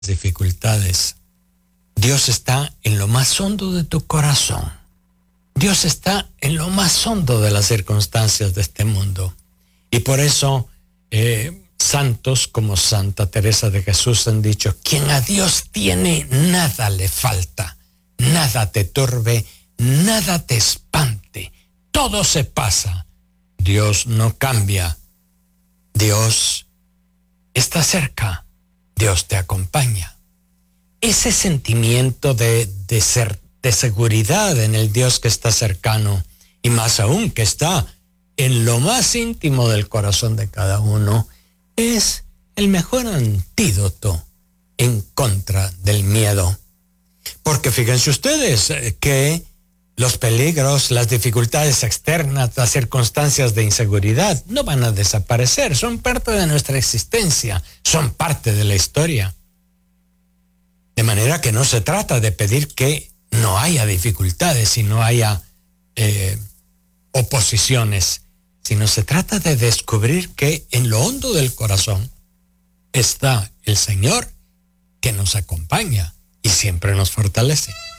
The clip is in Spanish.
dificultades, Dios está en lo más hondo de tu corazón. Dios está en lo más hondo de las circunstancias de este mundo. Y por eso santos como Santa Teresa de Jesús han dicho: quien a Dios tiene, nada le falta, nada te turbe, nada te espante, todo se pasa. Dios no cambia, Dios está cerca, Dios te acompaña. Ese sentimiento de seguridad en el Dios que está cercano, y más aún que está en lo más íntimo del corazón de cada uno, es el mejor antídoto en contra del miedo. Porque fíjense ustedes que los peligros, las dificultades externas, las circunstancias de inseguridad no van a desaparecer, son parte de nuestra existencia, son parte de la historia. De manera que no se trata de pedir que no haya dificultades y no haya oposiciones, sino se trata de descubrir que en lo hondo del corazón está el Señor, que nos acompaña y siempre nos fortalece.